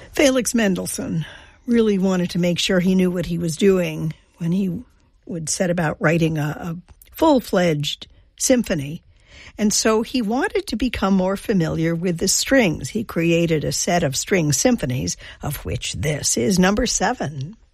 Felix Mendelssohn really wanted to make sure he knew what he was doing when he would set about writing a full-fledged symphony. And so he wanted to become more familiar with the strings. He created a set of string symphonies, of which this is number 7.